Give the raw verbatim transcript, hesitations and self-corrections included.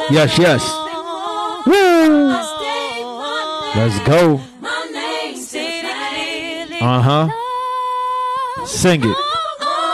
Yes, yes. Woo! Let's go. Uh huh. Sing it.